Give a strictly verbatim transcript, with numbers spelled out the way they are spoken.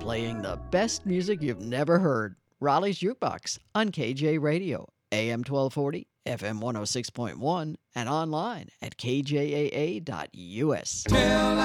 playing the best music you've never heard. Raleigh's Jukebox on K J Radio, A M twelve forty, F M one oh six point one, and online at K J A A dot U S. Till